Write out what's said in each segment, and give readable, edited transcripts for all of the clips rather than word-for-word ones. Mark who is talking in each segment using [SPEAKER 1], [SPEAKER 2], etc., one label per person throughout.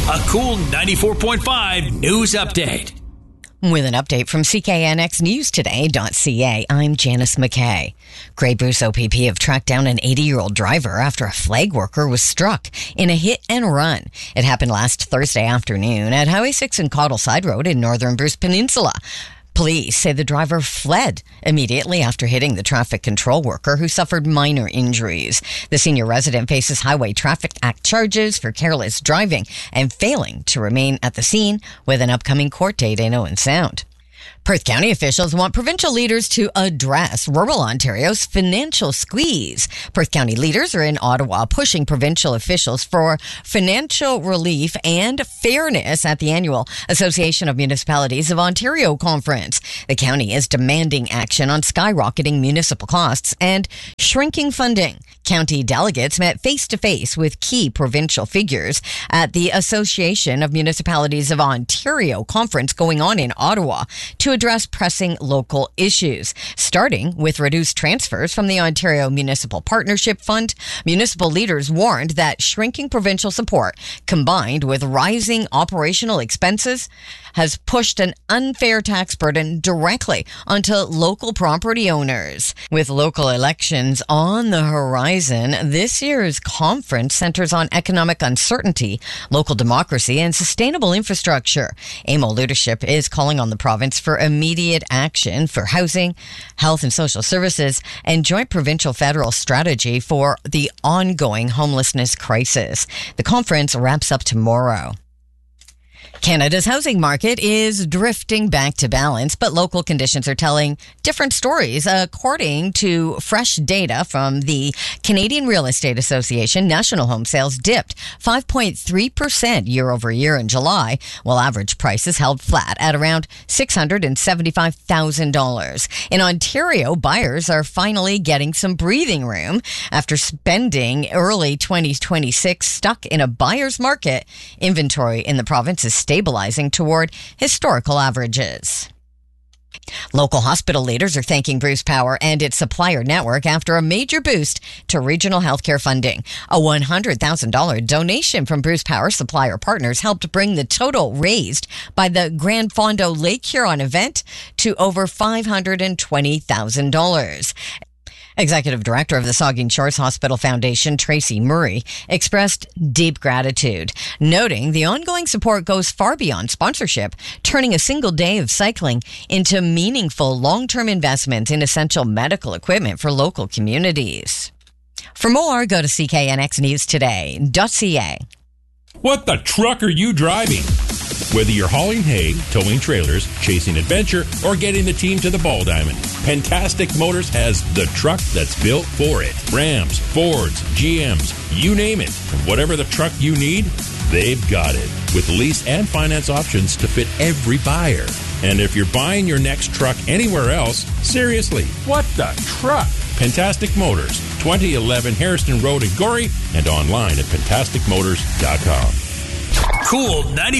[SPEAKER 1] A cool 94.5 news update.
[SPEAKER 2] With an update from CKNXNewsToday.ca, I'm Janice McKay. Grey Bruce OPP have tracked down an 80-year-old driver after a flag worker was struck in a hit and run. It happened last Thursday afternoon at Highway 6 and Cottleside Road in northern Bruce Peninsula. Police say the driver fled immediately after hitting the traffic control worker, who suffered minor injuries. The senior resident faces Highway Traffic Act charges for careless driving and failing to remain at the scene, with an upcoming court date in Owen Sound. Perth County officials want provincial leaders to address rural Ontario's financial squeeze. Perth County leaders are in Ottawa pushing provincial officials for financial relief and fairness at the annual Association of Municipalities of Ontario conference. The county is demanding action on skyrocketing municipal costs and shrinking funding. County delegates met face-to-face with key provincial figures at the Association of Municipalities of Ontario conference going on in Ottawa to address pressing local issues, starting with reduced transfers from the Ontario Municipal Partnership Fund. Municipal leaders warned that shrinking provincial support, combined with rising operational expenses, has pushed an unfair tax burden directly onto local property owners. With local elections on the horizon, this year's conference centers on economic uncertainty, local democracy, and sustainable infrastructure. AMO leadership is calling on the province for immediate action for housing, health and social services, and joint provincial-federal strategy for the ongoing homelessness crisis. The conference wraps up tomorrow. Canada's housing market is drifting back to balance, but local conditions are telling different stories. According to fresh data from the Canadian Real Estate Association, national home sales dipped 5.3% year over year in July, while average prices held flat at around $675,000. In Ontario, buyers are finally getting some breathing room after spending early 2026 stuck in a buyer's market. Inventory in the province is stabilizing toward historical averages. Local hospital leaders are thanking Bruce Power and its supplier network after a major boost to regional healthcare funding. A $100,000 donation from Bruce Power supplier partners helped bring the total raised by the Grand Fondo Lake Huron event to over $520,000. Executive Director of the Saugeen Shores Hospital Foundation, Tracy Murray, expressed deep gratitude, noting the ongoing support goes far beyond sponsorship, turning a single day of cycling into meaningful long-term investment in essential medical equipment for local communities. For more, go to CKNXNewsToday.ca.
[SPEAKER 3] What the truck are you driving? Whether you're hauling hay, towing trailers, chasing adventure, or getting the team to the ball diamond, Pentastic Motors has the truck that's built for it. Rams, Fords, GMs, you name it. And whatever the truck you need, they've got it. With lease and finance options to fit every buyer. And if you're buying your next truck anywhere else, seriously, what the truck? Pentastic Motors, 2011 Harrison Road in Gorrie, and online at pentasticmotors.com.
[SPEAKER 1] Cool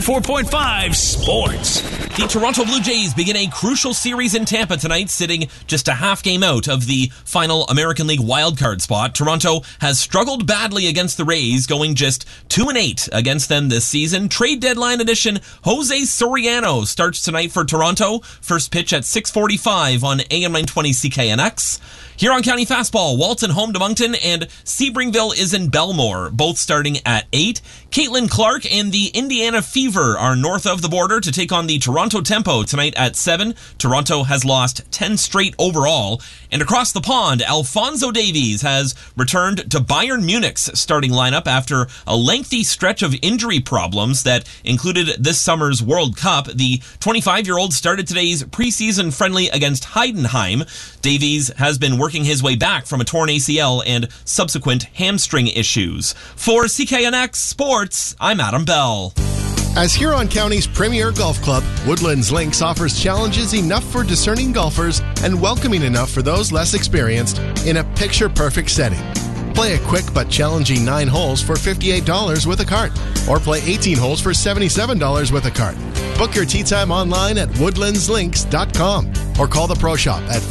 [SPEAKER 1] 94.5 Sports.
[SPEAKER 4] The Toronto Blue Jays begin a crucial series in Tampa tonight, sitting just a half game out of the final American League wildcard spot. Toronto has struggled badly against the Rays, going just 2-8 against them this season. Trade deadline edition, Jose Soriano starts tonight for Toronto. First pitch at 6:45 on AM 920 CKNX. Huron County Fastball, Walton home to Moncton, and Sebringville is in Belmore, both starting at 8. Caitlin Clark and the Indiana Fever are north of the border to take on the Toronto Tempo tonight at 7. Toronto has lost 10 straight overall. And across the pond, Alphonso Davies has returned to Bayern Munich's starting lineup after a lengthy stretch of injury problems that included this summer's World Cup. The 25-year-old started today's preseason friendly against Heidenheim. Davies has been working his way back from a torn ACL and subsequent hamstring issues. For CKNX Sports, I'm Adam Bell.
[SPEAKER 5] As Huron County's premier golf club, Woodlands Links offers challenges enough for discerning golfers and welcoming enough for those less experienced in a picture-perfect setting. Play a quick but challenging 9 holes for $58 with a cart, or play 18 holes for $77 with a cart. Book your tee time online at woodlandslinks.com or call the Pro Shop at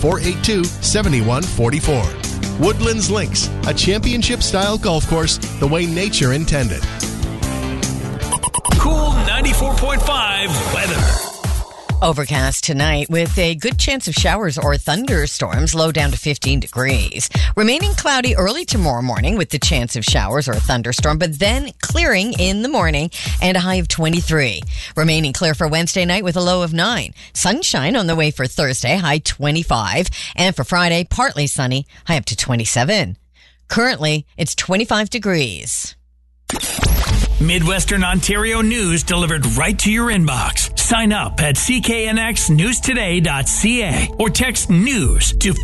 [SPEAKER 5] 482-7144. Woodlands Links, a championship-style golf course the way nature intended.
[SPEAKER 1] Cool 94.5 weather.
[SPEAKER 2] Overcast tonight with a good chance of showers or thunderstorms, low down to 15 degrees. Remaining cloudy early tomorrow morning with the chance of showers or a thunderstorm, but then clearing in the morning and a high of 23. Remaining clear for Wednesday night with a low of 9. Sunshine on the way for Thursday, high 25. And for Friday, partly sunny, high up to 27. Currently, it's 25 degrees.
[SPEAKER 1] Midwestern Ontario news delivered right to your inbox. Sign up at cknxnewstoday.ca or text news to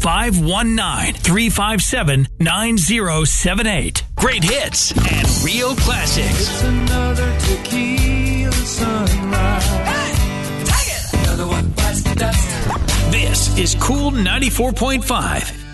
[SPEAKER 1] 519-357-9078. Great hits and real classics.
[SPEAKER 6] It's another tequila sunrise.
[SPEAKER 1] Hey, take it! Another one bites the dust. This is Cool 94.5.